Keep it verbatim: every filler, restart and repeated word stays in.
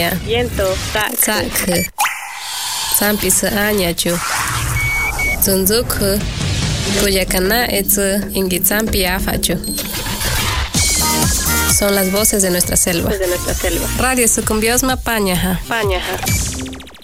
Lluvia. Viento. Sak. Sampis Añachu. Zunzuk. Kuyakana etz Ingitsampi Afachu. Son las voces de nuestra selva. De nuestra selva. Radio Sucumbiosma Pañaja. Pañaja.